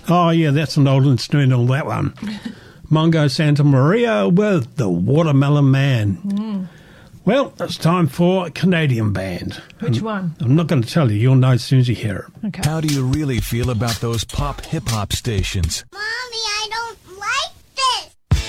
Oh, yeah, that's an old instrumental, that one. Mongo Santa Maria with The Watermelon Man. Well, it's time for a Canadian band. Which one? I'm not going to tell you. You'll know as soon as you hear it. Okay. How do you really feel about those pop hip-hop stations? Mommy,